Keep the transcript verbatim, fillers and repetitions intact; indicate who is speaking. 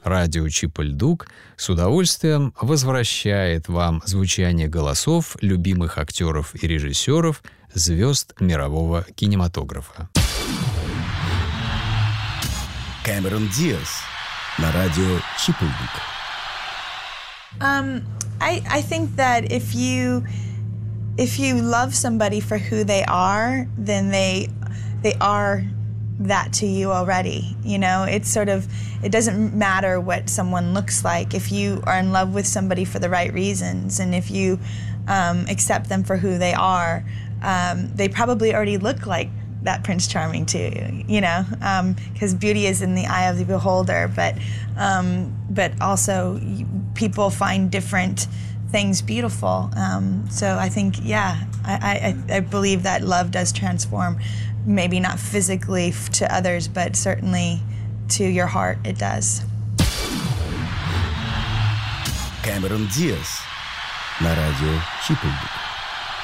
Speaker 1: Радио Чип и Дук с удовольствием возвращает вам звучание голосов любимых актеров и режиссеров, звезд мирового кинематографа.
Speaker 2: Кэмерон Диаз на радио Чип и Дук.
Speaker 3: Um, I I think that if you if you love somebody for who they are, then they they are that to you already. You know, it's sort of, it doesn't matter what someone looks like. If you are in love with somebody for the right reasons, and if you um, accept them for who they are, um, they probably already look like that Prince Charming to you, you know, because um, beauty is in the eye of the beholder, but um, but also you, people find different things beautiful. Um, so I think, yeah, I, I, I believe that love does transform, maybe not physically f- to others, but certainly to your heart it does.
Speaker 2: Кэмерон Диаз на радио Чип и Дук.